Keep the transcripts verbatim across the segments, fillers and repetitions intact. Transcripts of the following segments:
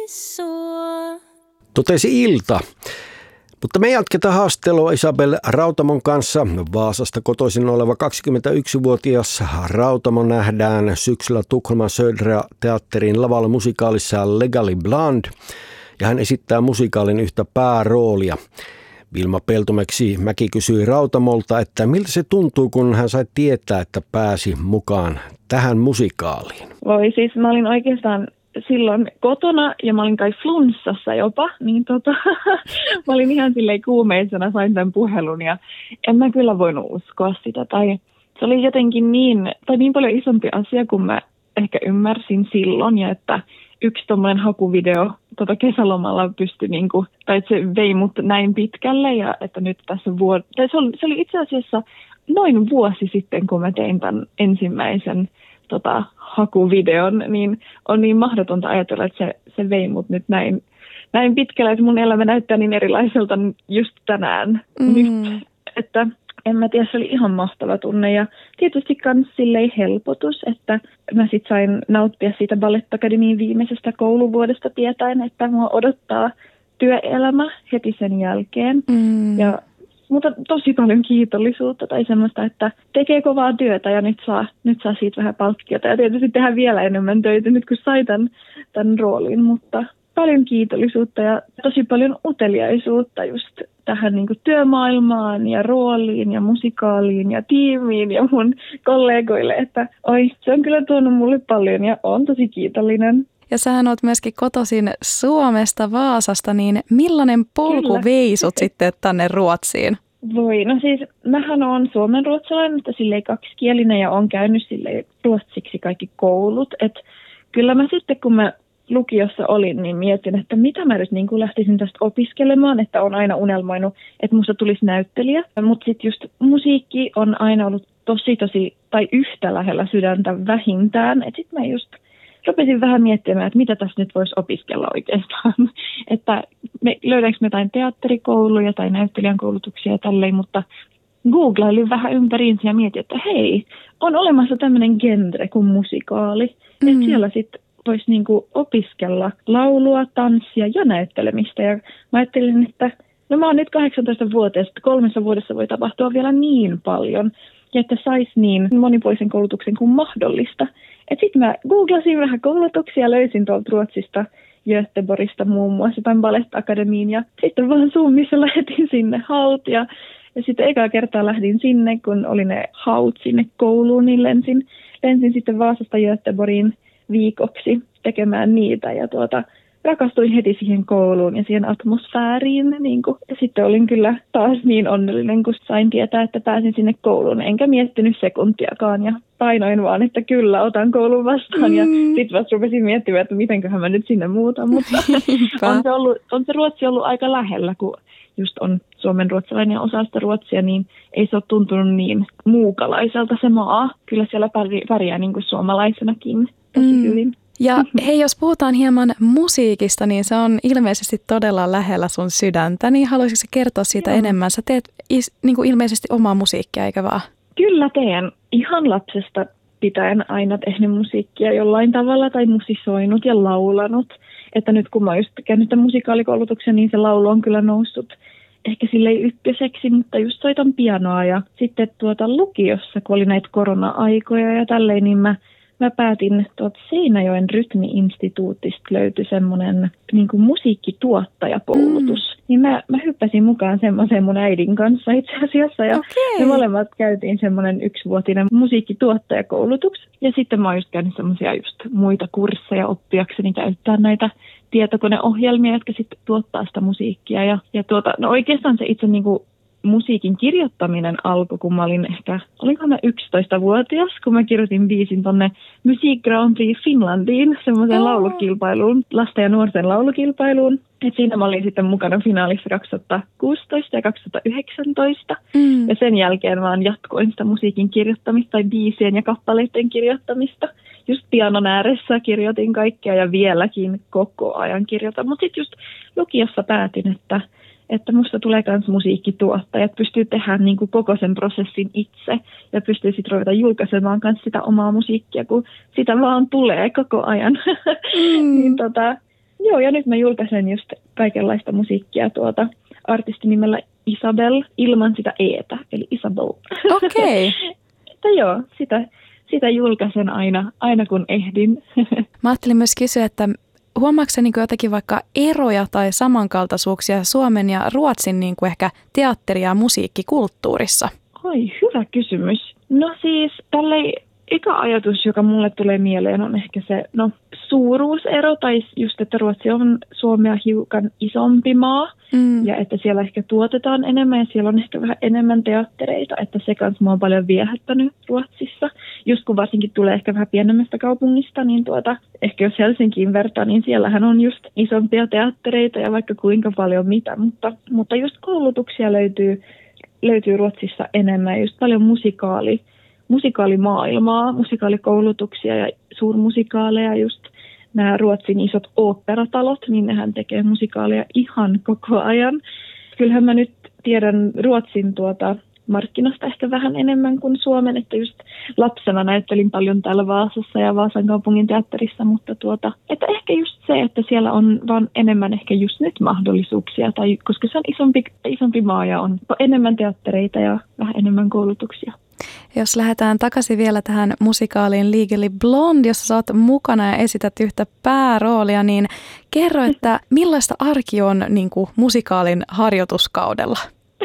sua. Totesi Ilta. Mutta me jatketaan haastelua Isabel Rautamon kanssa. Vaasasta kotoisin oleva kaksikymmentäyksivuotias Rautamo nähdään syksyllä Tukholman Södra-teatterin lavalla musikaalissa Legally Blonde. Ja hän esittää musikaalin yhtä pääroolia. Vilma Peltomäki Mäki kysyi Rautamolta, että miltä se tuntuu, kun hän sai tietää, että pääsi mukaan tähän musikaaliin. Voi siis, mä olin oikeastaan silloin kotona ja mä olin kai flunssassa jopa, niin tota, mä olin ihan silleen kuumeisena, sain tämän puhelun ja en mä kyllä voinut uskoa sitä. Tai se oli jotenkin niin, tai niin paljon isompi asia kuin mä ehkä ymmärsin silloin ja että yksi tommoinen hakuvideo tota kesälomalla pystyi niinku, tai että se vei mut näin pitkälle ja että nyt tässä vuod- tai se oli, se oli itse asiassa noin vuosi sitten, kun mä tein tämän ensimmäisen tota, hakuvideon, niin on niin mahdotonta ajatella, että se, se vei mut nyt näin, näin pitkälle, että mun elämä näyttää niin erilaiselta just tänään mm. nyt, että en mä tiedä, se oli ihan mahtava tunne ja tietysti kans silleen helpotus, että mä sit sain nauttia siitä Ballet Academyin viimeisestä kouluvuodesta tietäen, että mua odottaa työelämä heti sen jälkeen. Mm. Ja, mutta tosi paljon kiitollisuutta tai semmoista, että tekee kovaa työtä ja nyt saa, nyt saa siitä vähän palkkiota. Ja tietysti tehdään vielä enemmän töitä nyt kun sai tämän, tämän roolin, mutta paljon kiitollisuutta ja tosi paljon uteliaisuutta just tähän niin kuin työmaailmaan ja rooliin ja musikaaliin ja tiimiin ja mun kollegoille, että oi, se on kyllä tuonut mulle paljon ja on tosi kiitollinen. Ja sähän oot myöskin kotoisin Suomesta, Vaasasta, niin millainen polku kyllä vei sut sitten tänne Ruotsiin? Voi, no siis mähän on suomenruotsalainen, mutta silleen kaksikielinen ja on käynyt silleen ruotsiksi kaikki koulut, että kyllä mä sitten kun mä lukiossa olin, niin mietin, että mitä mä nyt niin kuin lähtisin tästä opiskelemaan, että on aina unelmoinut, että musta tulisi näyttelijä. Mutta sitten just musiikki on aina ollut tosi, tosi, tai yhtä lähellä sydäntä vähintään. Että sitten mä just rupesin vähän miettimään, että mitä tässä nyt voisi opiskella oikeastaan. Että me, löydäänkö me jotain teatterikouluja tai näyttelijän koulutuksia ja tälleen, mutta googlailin vähän ympäriinsä ja mietin, että hei, on olemassa tämmöinen genre kuin musikaali. Mm. Että siellä sitten voisi niinku opiskella laulua, tanssia ja näyttelemistä. Ja mä ajattelin, että no mä oon nyt kahdeksantoistavuotias, että kolmessa vuodessa voi tapahtua vielä niin paljon. Ja että saisi niin monipuolisen koulutuksen kuin mahdollista. Että sitten mä googlasin vähän koulutuksia, löysin tuolta Ruotsista, Göteborgista muun muassa tämän Ballet Academyin. Ja sitten vaan Zoomissa lähetin sinne haut. Ja, ja sitten ekaa kertaa lähdin sinne, kun oli ne haut sinne kouluun, niin lensin, lensin sitten Vaasasta Göteborgiin viikoksi tekemään niitä ja tuota, rakastuin heti siihen kouluun ja siihen atmosfääriin. Niin kuin. Ja sitten olin kyllä taas niin onnellinen, kun sain tietää, että pääsin sinne kouluun. Enkä miettinyt sekuntiakaan ja painoin vaan, että kyllä otan koulun vastaan. Mm. Ja sitten vasta rupesin miettimään, että mitenköhän mä nyt sinne muutan. Mutta on se, ollut, on se Ruotsi ollut aika lähellä, kun just on Suomen ruotsalainen ja osa sitä Ruotsia, niin ei se ole tuntunut niin muukalaiselta se maa. Kyllä siellä pärjää niin kuin suomalaisenakin tosi mm. hyvin. Ja hei, jos puhutaan hieman musiikista, niin se on ilmeisesti todella lähellä sun sydäntä, niin haluaisitko kertoa siitä Joo. enemmän? Sä teet is, niin kuin ilmeisesti omaa musiikkia, eikä vaan? Kyllä teen. Ihan lapsesta pitäen aina tehnyt musiikkia jollain tavalla tai musisoinut ja laulanut. Että nyt kun mä oon just käynyt tämän musikaalikoulutuksen, niin se laulu on kyllä noussut ehkä silleen ykköseksi, mutta just soitan pianoa. Ja sitten tuota lukiossa, kun oli näitä korona-aikoja ja tälleen, niin mä Mä päätin tuolta Seinäjoen rytmi-instituutista löytyi semmoinen niin kuin musiikkituottajakoulutus. Mm. Niin mä, mä hyppäsin mukaan semmoiseen mun äidin kanssa itse asiassa. Ja okay. me molemmat käytiin semmoinen yksivuotinen musiikkituottajakoulutus. Ja sitten mä oon just käynyt semmoisia just muita kursseja oppiakseni käyttää näitä tietokoneohjelmia, jotka sitten tuottaa sitä musiikkia. Ja, ja tuota, no oikeastaan se itse niinku musiikin kirjoittaminen alkoi, kun mä olin ehkä, olinko mä yksitoistavuotias, kun mä kirjoitin biisin tonne Music Grand Prix Finlandiin, semmoiseen oh. laulukilpailuun, lasten ja nuorten laulukilpailuun. Et siinä mä olin sitten mukana finaalissa kaksituhattakuusitoista ja kaksituhattayhdeksäntoista. Mm. Ja sen jälkeen vaan jatkoin sitä musiikin kirjoittamista tai biisien ja kappaleiden kirjoittamista. Just pianon ääressä kirjoitin kaikkea ja vieläkin koko ajan kirjoitan. Mutta sitten just lukiossa päätin, että että musta tulee myös musiikkituottajat, pystyy tehdä niin kuin koko sen prosessin itse ja pystyy sitten ruveta julkaisemaan myös sitä omaa musiikkia, kun sitä vaan tulee koko ajan. Mm. niin tota, Joo, ja nyt mä julkaisen just kaikenlaista musiikkia tuota artistinimellä Isabel ilman sitä eetä, eli Isabel. Okei. Että joo, sitä, sitä julkaisen aina, aina kun ehdin. Mä ajattelin myös kysyä, että huomaatko sä niin kuin jotakin vaikka eroja tai samankaltaisuuksia Suomen ja Ruotsin niin kuin ehkä teatteri- ja musiikkikulttuurissa? Oi, hyvä kysymys. No siis tällei eka ajatus, joka mulle tulee mieleen, on ehkä se no, suuruusero, tai just, että Ruotsi on Suomea hiukan isompi maa, mm. ja että siellä ehkä tuotetaan enemmän, ja siellä on ehkä vähän enemmän teattereita, että se kanssa mua on paljon viehättänyt Ruotsissa. Just kun varsinkin tulee ehkä vähän pienemmästä kaupungista, niin tuota, ehkä jos Helsinkiin vertaa, niin siellähän on just isompia teattereita, ja vaikka kuinka paljon mitä, mutta, mutta just koulutuksia löytyy, löytyy Ruotsissa enemmän, just paljon musikaali. musikaalimaailmaa, musikaalikoulutuksia ja suurmusikaaleja, just nämä Ruotsin isot oopperatalot, niin nehän tekee musikaalia ihan koko ajan. Kyllähän mä nyt tiedän Ruotsin tuota markkinasta ehkä vähän enemmän kuin Suomen, että just lapsena näyttelin paljon täällä Vaasassa ja Vaasan kaupungin teatterissa, mutta tuota, että ehkä just se, että siellä on vaan enemmän ehkä just nyt mahdollisuuksia, tai koska se on isompi, isompi maa ja on enemmän teattereita ja vähän enemmän koulutuksia. Jos lähdetään takaisin vielä tähän musikaaliin Legally Blonde, jossa sä oot mukana ja esität yhtä pääroolia, niin kerro, että millaista arki on niin kuin musikaalin harjoituskaudella?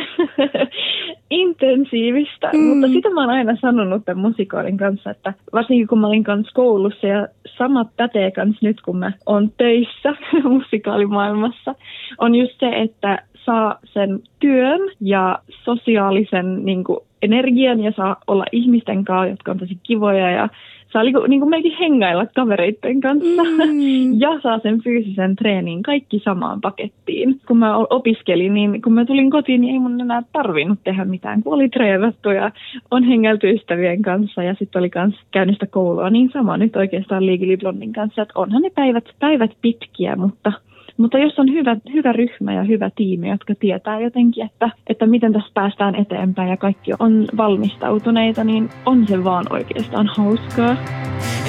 Intensiivistä, mm. mutta sitä mä oon aina sanonut tämän musikaalin kanssa, että varsinkin kun mä olin kanssa koulussa ja sama pätee kanssa nyt kun mä oon töissä musikaalimaailmassa, on just se, että saa sen työn ja sosiaalisen niin kuin, energian ja saa olla ihmisten kanssa, jotka on tosi kivoja ja saa niin kuin, niin kuin mekin hengailla kavereiden kanssa mm. ja saa sen fyysisen treenin kaikki samaan pakettiin. Kun mä opiskelin, niin kun mä tulin kotiin, niin ei mun enää tarvinnut tehdä mitään, kun oli treenattu ja on hengailtu ystävien kanssa ja sitten oli kans käynyt sitä koulua niin sama nyt oikeastaan Legally Blondin kanssa, että onhan ne päivät, päivät pitkiä, mutta Mutta jos on hyvä, hyvä ryhmä ja hyvä tiimi, jotka tietää jotenkin, että, että miten tässä päästään eteenpäin ja kaikki on valmistautuneita, niin on se vaan oikeastaan hauskaa.